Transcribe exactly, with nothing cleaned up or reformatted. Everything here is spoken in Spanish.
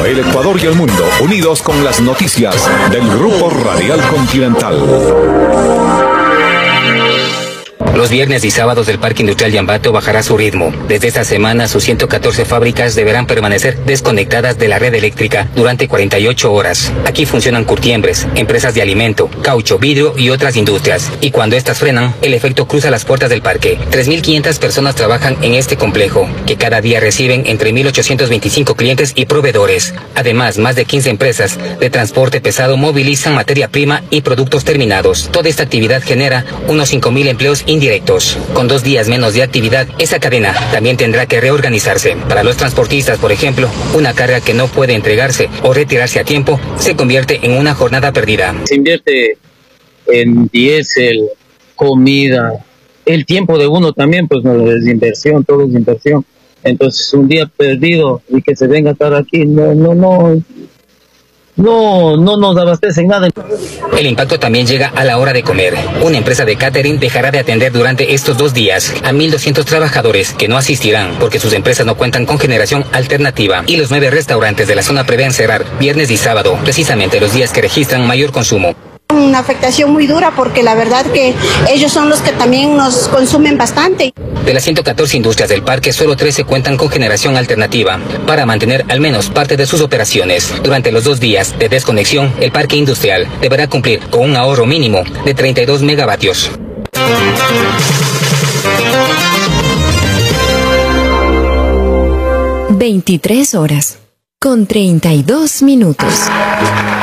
El Ecuador y el mundo unidos con las noticias del Grupo Radial Continental. Los viernes y sábados del Parque Industrial de Ambato bajará su ritmo. Desde esta semana, sus ciento catorce fábricas deberán permanecer desconectadas de la red eléctrica durante cuarenta y ocho horas. Aquí funcionan curtiembres, empresas de alimento, caucho, vidrio y otras industrias. Y cuando estas frenan, el efecto cruza las puertas del parque. tres mil quinientas personas trabajan en este complejo, que cada día reciben entre mil ochocientos veinticinco clientes y proveedores. Además, más de quince empresas de transporte pesado movilizan materia prima y productos terminados. Toda esta actividad genera unos cinco mil empleos indirectos. Con dos días menos de actividad, esa cadena también tendrá que reorganizarse. Para los transportistas, por ejemplo, una carga que no puede entregarse o retirarse a tiempo se convierte en una jornada perdida. Se invierte en diésel, comida, el tiempo de uno también, pues no es inversión, todo es inversión. Entonces un día perdido y que se venga a estar aquí, no, no, no... No, no nos abastecen nada. El impacto también llega a la hora de comer. Una empresa de catering dejará de atender durante estos dos días a mil doscientos trabajadores que no asistirán porque sus empresas no cuentan con generación alternativa. Y los nueve restaurantes de la zona prevén cerrar viernes y sábado, precisamente los días que registran mayor consumo. Una afectación muy dura porque la verdad que ellos son los que también nos consumen bastante. De las ciento catorce industrias del parque, solo trece cuentan con generación alternativa para mantener al menos parte de sus operaciones. Durante los dos días de desconexión, el parque industrial deberá cumplir con un ahorro mínimo de treinta y dos megavatios. veintitrés horas con treinta y dos minutos.